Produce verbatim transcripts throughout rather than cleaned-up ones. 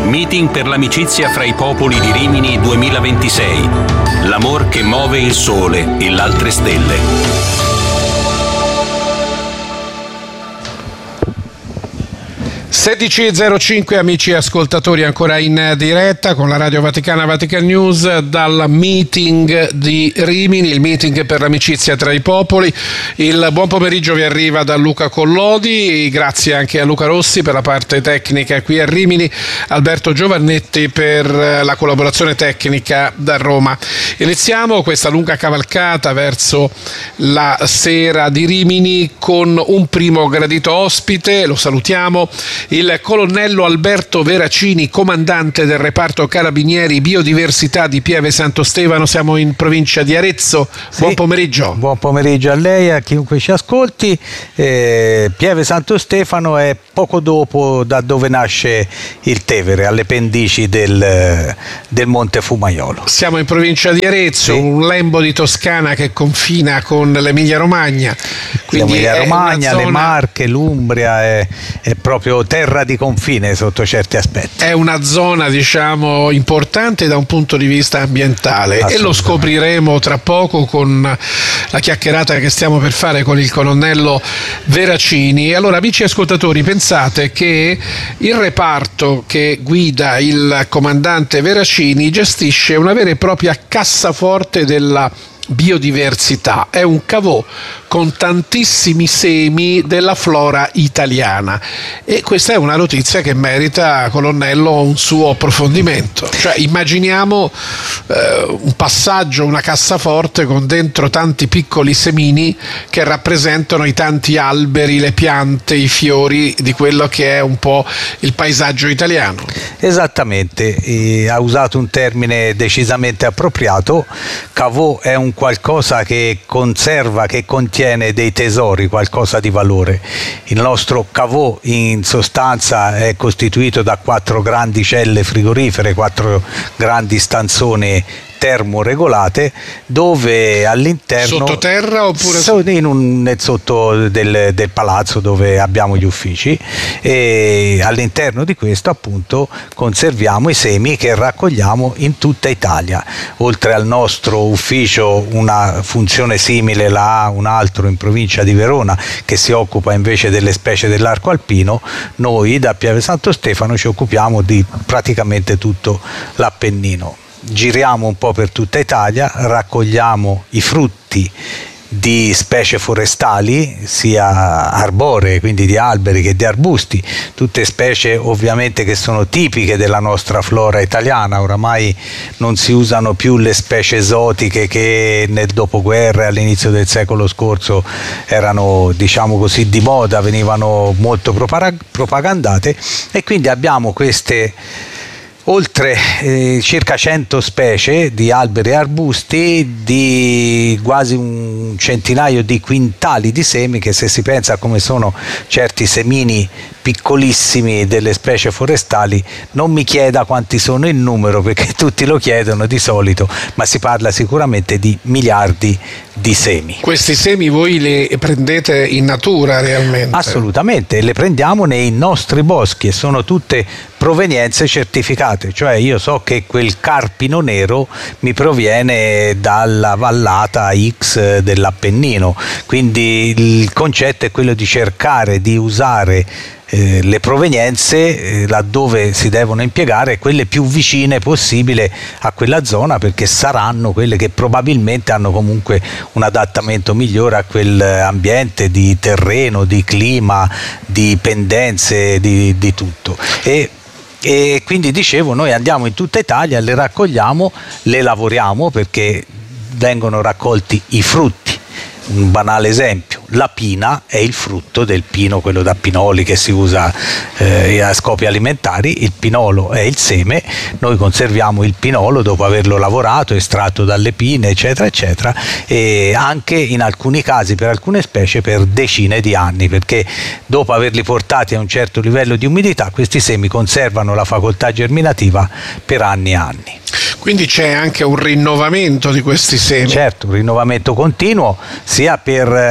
Meeting per l'amicizia fra i popoli di Rimini duemilaventisei. L'amor che muove il sole e l'altre stelle. sedici e zero cinque, amici ascoltatori, ancora in diretta con la Radio Vaticana Vatican News dal meeting di Rimini, il meeting per l'amicizia tra i popoli. Il buon pomeriggio vi arriva da Luca Collodi, grazie anche a Luca Rossi per la parte tecnica qui a Rimini, Alberto Giovannetti per la collaborazione tecnica da Roma. Iniziamo questa lunga cavalcata verso la sera di Rimini con un primo gradito ospite, lo salutiamo, il colonnello Alberto Veracini, comandante del reparto Carabinieri Biodiversità di Pieve Santo Stefano. Siamo in provincia di Arezzo. Sì, buon pomeriggio. Buon pomeriggio a lei e a chiunque ci ascolti. Eh, Pieve Santo Stefano è poco dopo da dove nasce il Tevere, alle pendici del, del Monte Fumaiolo. Siamo in provincia di Arezzo, sì, un lembo di Toscana che confina con l'Emilia Romagna. L'Emilia Romagna, zona... le Marche, l'Umbria, è, è proprio terra di confine sotto certi aspetti. È una zona, diciamo, importante da un punto di vista ambientale e lo scopriremo tra poco con la chiacchierata che stiamo per fare con il colonnello Veracini. Allora, amici ascoltatori, pensate che il reparto che guida il comandante Veracini gestisce una vera e propria cassaforte della biodiversità. È un cavò con tantissimi semi della flora italiana e questa è una notizia che merita, colonnello, un suo approfondimento. Cioè, immaginiamo eh, un passaggio, una cassaforte con dentro tanti piccoli semini che rappresentano i tanti alberi, le piante, i fiori di quello che è un po' il paesaggio italiano. Esattamente, e ha usato un termine decisamente appropriato. Cavò è un qualcosa che conserva, che contiene dei tesori, qualcosa di valore. Il nostro cavò in sostanza è costituito da quattro grandi celle frigorifere, quattro grandi stanzoni termoregolate, dove all'interno, sottoterra oppure in un, nel sotto del, del palazzo dove abbiamo gli uffici, e all'interno di questo appunto conserviamo i semi che raccogliamo in tutta Italia. Oltre al nostro ufficio, una funzione simile la ha un altro in provincia di Verona che si occupa invece delle specie dell'arco alpino. Noi da Pieve Santo Stefano ci occupiamo di praticamente tutto l'Appennino. Giriamo un po' per tutta Italia, raccogliamo i frutti di specie forestali, sia arboree, quindi di alberi, che di arbusti, tutte specie ovviamente che sono tipiche della nostra flora italiana. Oramai non si usano più le specie esotiche che nel dopoguerra e all'inizio del secolo scorso erano, diciamo così, di moda, venivano molto propagandate, e quindi abbiamo queste oltre eh, circa cento specie di alberi e arbusti, di quasi un centinaio di quintali di semi, che, se si pensa a come sono certi semini piccolissimi delle specie forestali, non mi chieda quanti sono in numero, perché tutti lo chiedono di solito, ma si parla sicuramente di miliardi di semi. Questi semi voi li prendete in natura realmente? Assolutamente, le prendiamo nei nostri boschi e sono tutte provenienze certificate, cioè io so che quel carpino nero mi proviene dalla vallata X dell'Appennino, quindi il concetto è quello di cercare di usare Eh, le provenienze eh, laddove si devono impiegare, quelle più vicine possibile a quella zona, perché saranno quelle che probabilmente hanno comunque un adattamento migliore a quell'ambiente di terreno, di clima, di pendenze, di, di tutto. E E quindi dicevo, noi andiamo in tutta Italia, le raccogliamo, le lavoriamo, perché vengono raccolti i frutti. Un banale esempio: la pina è il frutto del pino, quello da pinoli che si usa eh, a scopi alimentari. Il pinolo è il seme, noi conserviamo il pinolo dopo averlo lavorato, estratto dalle pine, eccetera eccetera, e anche in alcuni casi, per alcune specie, per decine di anni, perché dopo averli portati a un certo livello di umidità, questi semi conservano la facoltà germinativa per anni e anni. Quindi c'è anche un rinnovamento di questi semi? Certo, un rinnovamento continuo, sia per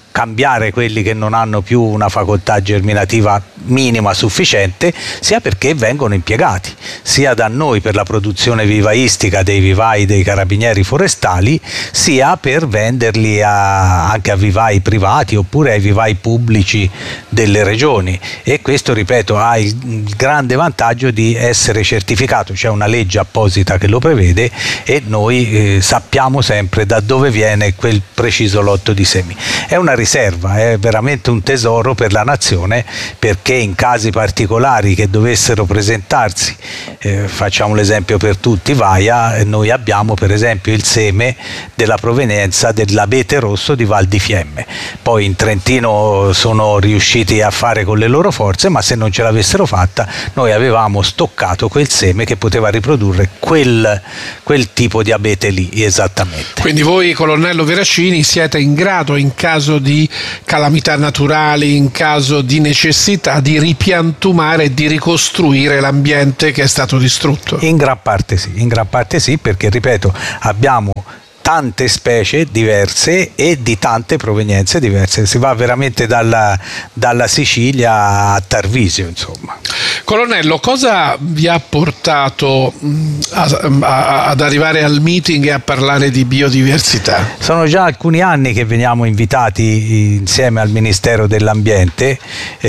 cambiare quelli che non hanno più una facoltà germinativa minima sufficiente, sia perché vengono impiegati sia da noi per la produzione vivaistica dei vivai dei carabinieri forestali, sia per venderli a, anche a vivai privati oppure ai vivai pubblici delle regioni. E questo, ripeto, ha il, il grande vantaggio di essere certificato, c'è una legge apposita che lo prevede e noi eh, sappiamo sempre da dove viene quel preciso lotto di semi. È una riserva, è veramente un tesoro per la nazione, perché in casi particolari che dovessero presentarsi, eh, facciamo l'esempio per tutti, Vaia, noi abbiamo per esempio il seme della provenienza dell'abete rosso di Val di Fiemme. Poi in Trentino sono riusciti a fare con le loro forze, ma se non ce l'avessero fatta noi avevamo stoccato quel seme che poteva riprodurre quel, quel tipo di abete lì esattamente. Quindi voi, colonnello Veracini, siete in grado, in caso di calamità naturali, in caso di necessità, di ripiantumare e di ricostruire l'ambiente che è stato distrutto? In gran parte sì, in gran parte sì, perché ripeto, abbiamo tante specie diverse e di tante provenienze diverse, si va veramente dalla, dalla Sicilia a Tarvisio, insomma. Colonnello, cosa vi ha portato a, a, ad arrivare al meeting e a parlare di biodiversità? Sono già alcuni anni che veniamo invitati insieme al Ministero dell'Ambiente.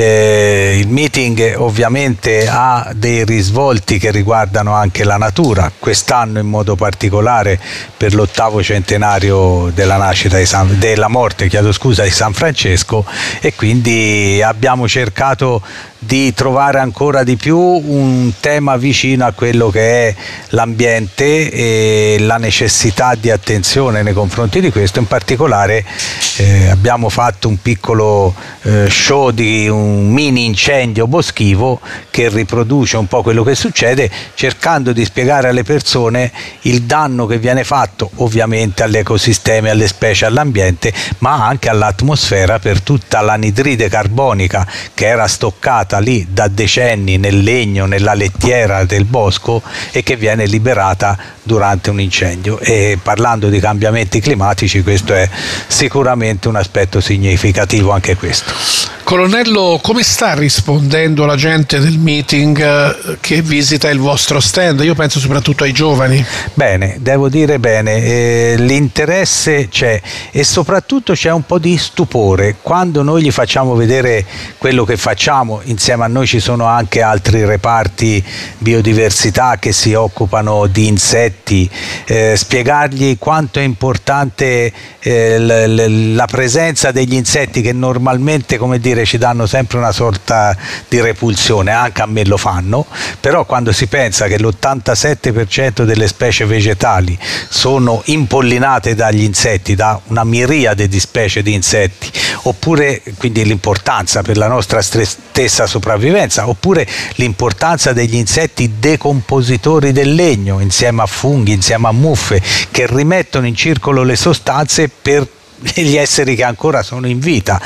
Eh, il meeting ovviamente ha dei risvolti che riguardano anche la natura, quest'anno in modo particolare per l'ottavo centenario della nascita di San, della morte, chiedo scusa, di San Francesco, e quindi abbiamo cercato di trovare ancora di più un tema vicino a quello che è l'ambiente e la necessità di attenzione nei confronti di questo. In particolare eh, abbiamo fatto un piccolo eh, show di un mini incendio boschivo che riproduce un po' quello che succede, cercando di spiegare alle persone il danno che viene fatto ovviamente agli ecosistemi, alle specie, all'ambiente, ma anche all'atmosfera per tutta l'anidride carbonica che era stoccata lì da decenni nel legno, nella lettiera del bosco e che viene liberata durante un incendio. E parlando di cambiamenti climatici, questo è sicuramente un aspetto significativo anche questo. Colonnello, come sta rispondendo la gente del meeting che visita il vostro stand? Io penso soprattutto ai giovani. Bene, devo dire bene, eh, l'interesse c'è e soprattutto c'è un po' di stupore quando noi gli facciamo vedere quello che facciamo. Insieme a noi ci sono anche altri reparti biodiversità che si occupano di insetti, eh, spiegargli quanto è importante eh, l- l- la presenza degli insetti che normalmente, come dire, ci danno sempre una sorta di repulsione, anche a me lo fanno, però quando si pensa che l'ottantasette per cento delle specie vegetali sono impollinate dagli insetti, da una miriade di specie di insetti, oppure quindi l'importanza per la nostra stessa sopravvivenza, oppure l'importanza degli insetti decompositori del legno insieme a funghi, insieme a muffe, che rimettono in circolo le sostanze per gli esseri che ancora sono in vita,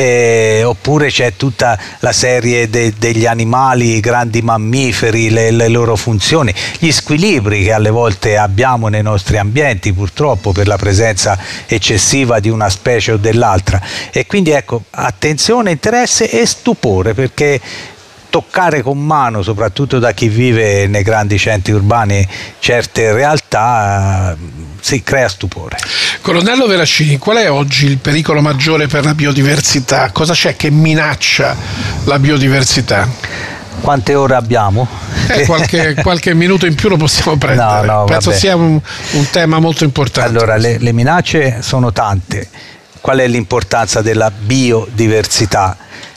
eh, oppure c'è tutta la serie de- degli animali, i grandi mammiferi, le, le loro funzioni, gli squilibri che alle volte abbiamo nei nostri ambienti purtroppo per la presenza eccessiva di una specie o dell'altra. E quindi ecco, attenzione, interesse e stupore, perché toccare con mano, soprattutto da chi vive nei grandi centri urbani, certe realtà si crea stupore. Colonnello Veracini, qual è oggi il pericolo maggiore per la biodiversità? Cosa c'è che minaccia la biodiversità? Quante ore abbiamo? Eh, qualche, qualche minuto in più lo possiamo prendere. No, no, penso vabbè. sia un, un tema molto importante. Allora, le, le minacce sono tante. Qual è l'importanza della biodiversità?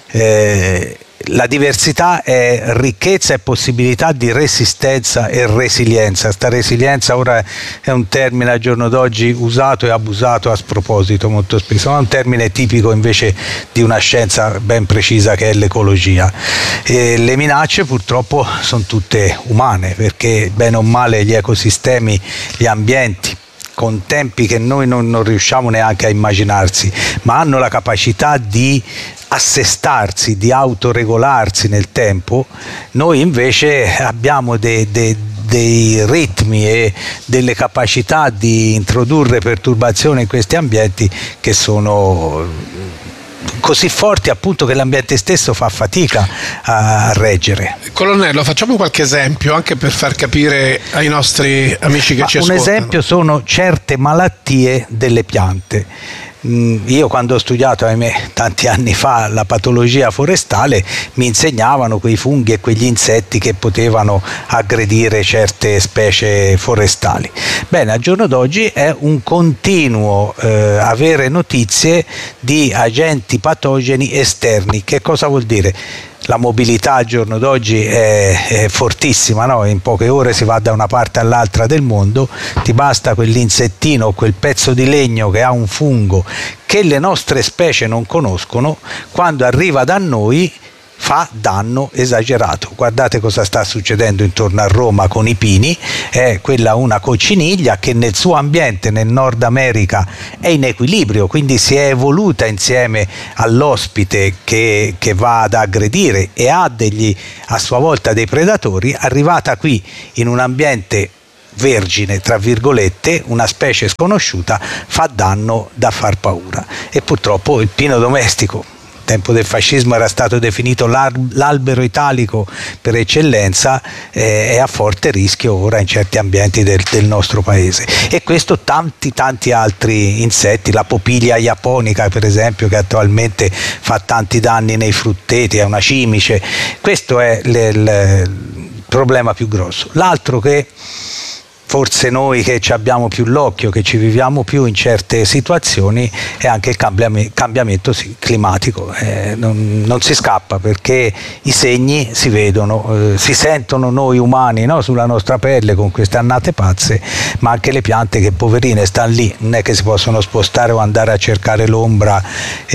Eh, La diversità è ricchezza e possibilità di resistenza e resilienza. Sta resilienza ora è un termine al giorno d'oggi usato e abusato a sproposito molto spesso, ma è un termine tipico invece di una scienza ben precisa che è l'ecologia. E le minacce purtroppo sono tutte umane, perché bene o male gli ecosistemi, gli ambienti, con tempi che noi non, non riusciamo neanche a immaginarsi, ma hanno la capacità di assestarsi, di autoregolarsi nel tempo. Noi invece abbiamo de, de, dei ritmi e delle capacità di introdurre perturbazione in questi ambienti che sono così forti appunto che l'ambiente stesso fa fatica a reggere. Colonnello, facciamo qualche esempio anche per far capire ai nostri amici che Ma ci un ascoltano. Un esempio sono certe malattie delle piante. Io quando ho studiato, ahimè, tanti anni fa la patologia forestale, mi insegnavano quei funghi e quegli insetti che potevano aggredire certe specie forestali. Bene, al giorno d'oggi è un continuo eh, avere notizie di agenti patogeni esterni. Che cosa vuol dire? La mobilità al giorno d'oggi è, è fortissima, no? In poche ore si va da una parte all'altra del mondo, ti basta quell'insettino o quel pezzo di legno che ha un fungo che le nostre specie non conoscono, quando arriva da noi fa danno esagerato. Guardate cosa sta succedendo intorno a Roma con i pini, è quella una cocciniglia che nel suo ambiente nel Nord America è in equilibrio, quindi si è evoluta insieme all'ospite che, che va ad aggredire e ha degli, a sua volta dei predatori. Arrivata qui in un ambiente vergine, tra virgolette, una specie sconosciuta fa danno da far paura. E purtroppo il pino domestico, tempo del fascismo era stato definito l'albero italico per eccellenza, eh, è a forte rischio ora in certi ambienti del, del nostro paese. E questo tanti tanti altri insetti, la popiglia japonica per esempio, che attualmente fa tanti danni nei frutteti, è una cimice. Questo è le, le, il problema più grosso. L'altro, che forse noi che ci abbiamo più l'occhio, che ci viviamo più in certe situazioni, è anche il cambiamento, cambiamento climatico. Eh, non, non si scappa, perché i segni si vedono, eh, si sentono noi umani, no? Sulla nostra pelle con queste annate pazze, ma anche le piante che poverine stanno lì, non è che si possono spostare o andare a cercare l'ombra,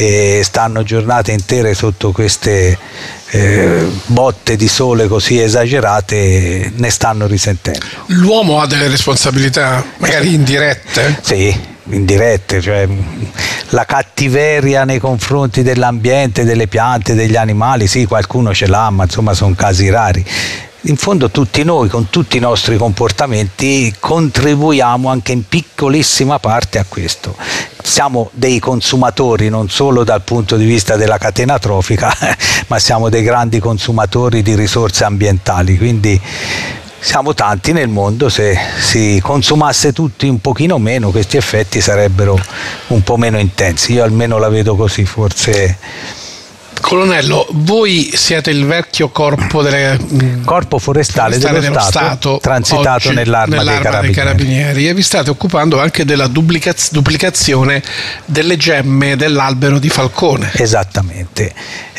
e stanno giornate intere sotto queste Eh, botte di sole così esagerate, ne stanno risentendo. L'uomo ha delle responsabilità magari indirette? Sì, indirette, cioè la cattiveria nei confronti dell'ambiente, delle piante, degli animali, sì, qualcuno ce l'ha, ma insomma sono casi rari. In fondo tutti noi, con tutti i nostri comportamenti, contribuiamo anche in piccolissima parte a questo. Siamo dei consumatori non solo dal punto di vista della catena trofica, ma siamo dei grandi consumatori di risorse ambientali, quindi siamo tanti nel mondo. Se si consumasse tutti un pochino meno, questi effetti sarebbero un po' meno intensi. Io almeno la vedo così, forse. Colonnello, voi siete il vecchio corpo, delle, corpo forestale, forestale dello, dello Stato, Stato transitato nell'arma, nell'arma dei, carabinieri. dei Carabinieri, e vi state occupando anche della duplicaz- duplicazione delle gemme dell'albero di Falcone. Esattamente,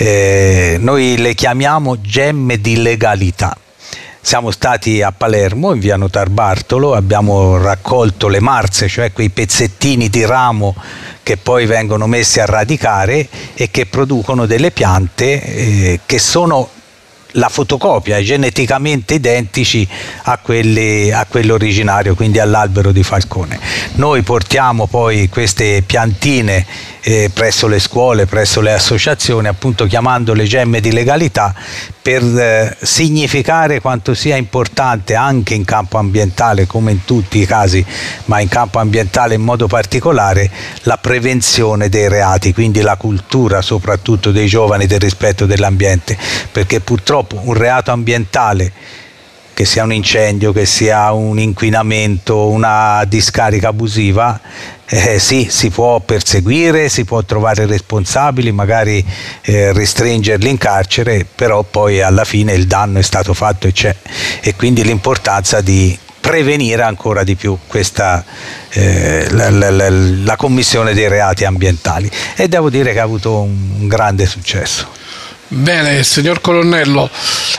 eh, noi le chiamiamo gemme di legalità. Siamo stati a Palermo, in via Notarbartolo, abbiamo raccolto le marze, cioè quei pezzettini di ramo che poi vengono messi a radicare e che producono delle piante eh, che sono la fotocopia, geneticamente identici a quelli, a quello originario, quindi all'albero di Falcone. Noi portiamo poi queste piantine eh, presso le scuole, presso le associazioni, appunto chiamandole gemme di legalità, per eh, significare quanto sia importante anche in campo ambientale, come in tutti i casi, ma in campo ambientale in modo particolare, la prevenzione dei reati, quindi la cultura soprattutto dei giovani del rispetto dell'ambiente, perché purtroppo un reato ambientale, che sia un incendio, che sia un inquinamento, una discarica abusiva, eh, sì, si può perseguire, si può trovare responsabili, magari eh, restringerli in carcere, però poi alla fine il danno è stato fatto e c'è, e quindi l'importanza di prevenire ancora di più questa eh, la, la, la, la commissione dei reati ambientali, e devo dire che ha avuto un, un grande successo. Bene, signor Colonnello,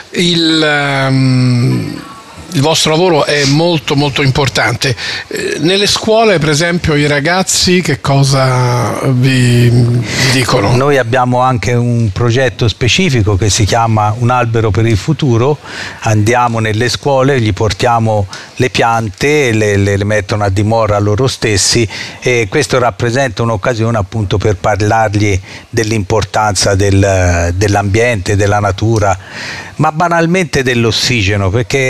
il, um, il vostro lavoro è molto molto importante. Eh, nelle scuole, per esempio, i ragazzi che cosa vi, vi dicono? Noi abbiamo anche un progetto specifico che si chiama Un albero per il futuro. Andiamo nelle scuole, gli portiamo le piante, le, le, le mettono a dimora loro stessi, e questo rappresenta un'occasione appunto per parlargli dell'importanza del, dell'ambiente, della natura, ma banalmente dell'ossigeno, perché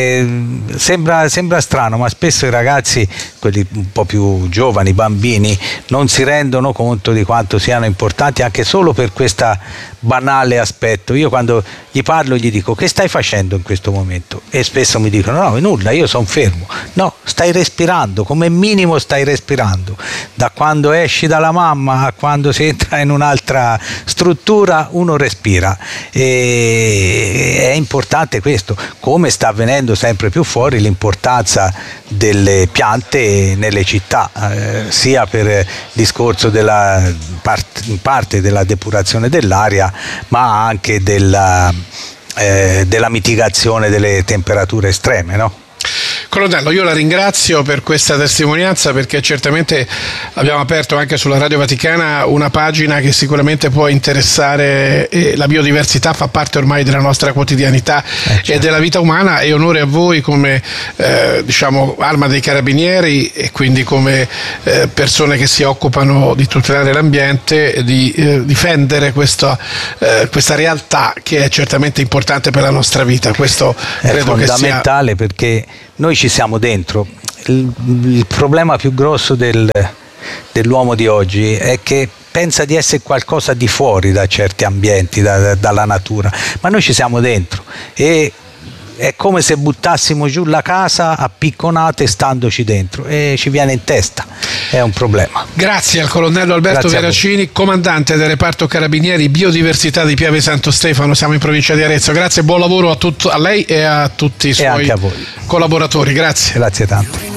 sembra, sembra strano, ma spesso i ragazzi, quelli un po' più giovani, bambini, non si rendono conto di quanto siano importanti anche solo per questo banale aspetto. Io quando gli parlo gli dico: che stai facendo in questo momento? E spesso mi dicono: no, nulla, io sono fermo. No, stai respirando, come minimo stai respirando. Da quando esci dalla mamma a quando si entra in un'altra struttura uno respira, e è importante questo, come sta avvenendo sempre più fuori l'importanza delle piante nelle città, eh, sia per il discorso della part- in parte della depurazione dell'aria, ma anche della, eh, della mitigazione delle temperature estreme, no? Colonnello, io la ringrazio per questa testimonianza, perché certamente abbiamo aperto anche sulla Radio Vaticana una pagina che sicuramente può interessare, e la biodiversità fa parte ormai della nostra quotidianità eh, certo. e della vita umana, e onore a voi come eh, diciamo Arma dei Carabinieri, e quindi come eh, persone che si occupano di tutelare l'ambiente e di eh, difendere questa, eh, questa realtà che è certamente importante per la nostra vita. Questo è credo fondamentale, che sia... perché noi ci siamo dentro. Il, il problema più grosso del, dell'uomo di oggi è che pensa di essere qualcosa di fuori da certi ambienti, da, da, dalla natura, ma noi ci siamo dentro, e è come se buttassimo giù la casa a picconate standoci dentro, e ci viene in testa, è un problema. Grazie al colonnello Alberto Grazie Veracini, comandante del reparto Carabinieri Biodiversità di Pieve Santo Stefano, siamo in provincia di Arezzo. Grazie e buon lavoro a, tutto, a lei e a tutti i suoi e anche a voi. collaboratori. Grazie. Grazie tanto.